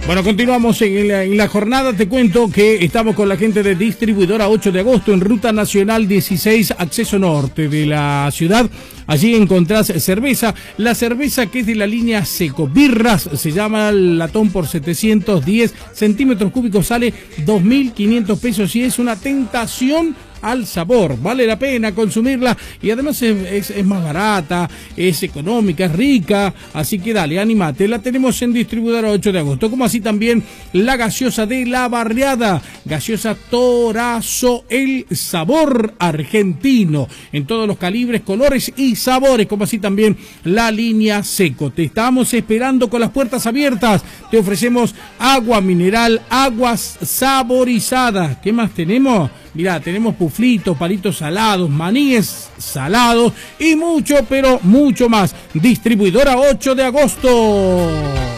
Bueno, continuamos en la jornada. Te cuento que estamos con la gente de Distribuidora 8 de agosto en Ruta Nacional 16, acceso norte de la ciudad. Allí encontrás cerveza, la cerveza que es de la línea Seco. Birras, se llama el latón por 710 centímetros cúbicos, sale 2.500 pesos y es una tentación al sabor, vale la pena consumirla y además es más barata, es económica, es rica, así que dale, animate, la tenemos en Distribuidora 8 de agosto, como así también la gaseosa de La Barriada, gaseosa Torazo, el sabor argentino, en todos los calibres, colores y sabores, como así también la línea Seco. Te estamos esperando con las puertas abiertas, te ofrecemos agua mineral, aguas saborizadas, ¿qué más tenemos? Mirá, tenemos puflitos, palitos salados, maníes salados y mucho, pero mucho más. Distribuidora 8 de agosto.